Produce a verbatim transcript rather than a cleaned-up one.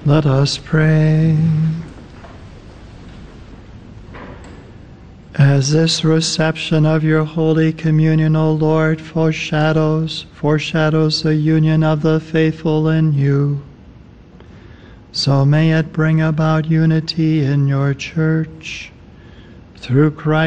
Let us pray. As this reception of your Holy Communion, O Lord, foreshadows, foreshadows the union of the faithful in you, so may it bring about unity in your church. Through Christ